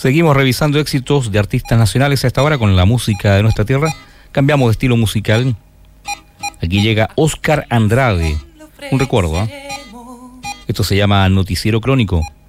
Seguimos revisando éxitos de artistas nacionales a esta hora con la música de nuestra tierra. Cambiamos de estilo musical. Aquí llega Óscar Andrade. Un recuerdo, ¿eh? Esto se llama Noticiero Crónico.